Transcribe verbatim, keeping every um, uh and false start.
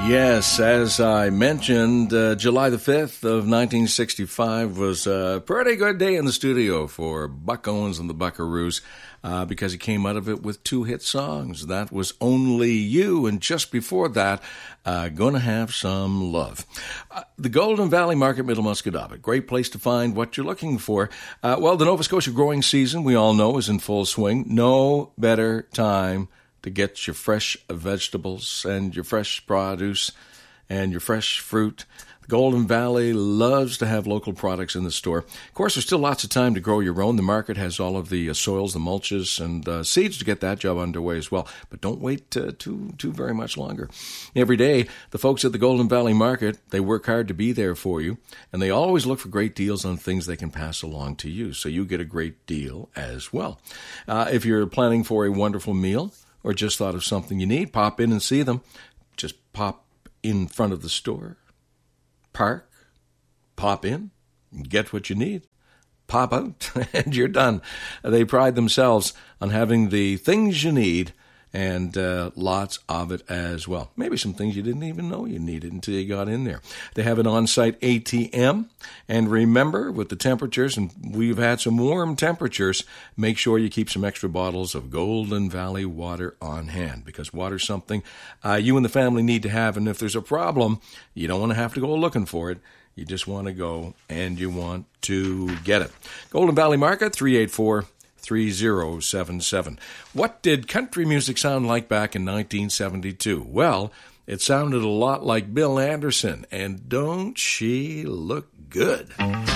Yes, as I mentioned, uh, July the fifth of nineteen sixty-five was a pretty good day in the studio for Buck Owens and the Buckaroos uh, because he came out of it with two hit songs. That was Only You, and just before that, uh, Gonna Have Some Love. Uh, the Golden Valley Market, Middle Musquodoboit, great place to find what you're looking for. Uh, well, the Nova Scotia growing season, we all know, is in full swing. No better time to get your fresh vegetables and your fresh produce and your fresh fruit. The Golden Valley loves to have local products in the store. Of course, there's still lots of time to grow your own. The market has all of the uh, soils, the mulches, and uh, seeds to get that job underway as well. But don't wait uh, too too very much longer. Every day, the folks at the Golden Valley Market, they work hard to be there for you, and they always look for great deals on things they can pass along to you, so you get a great deal as well. Uh, if you're planning for a wonderful meal, or just thought of something you need, pop in and see them. Just pop in front of the store, park, pop in, get what you need, pop out, and you're done. They pride themselves on having the things you need and uh, lots of it as well. Maybe some things you didn't even know you needed until you got in there. They have an on-site A T M. And remember, with the temperatures, and we've had some warm temperatures, make sure you keep some extra bottles of Golden Valley water on hand, because water's something uh, you and the family need to have. And if there's a problem, you don't want to have to go looking for it. You just want to go and you want to get it. Golden Valley Market, three eight four, three zero seven seven. What did country music sound like back in nineteen seventy-two? Well, it sounded a lot like Bill Anderson, and don't she look good?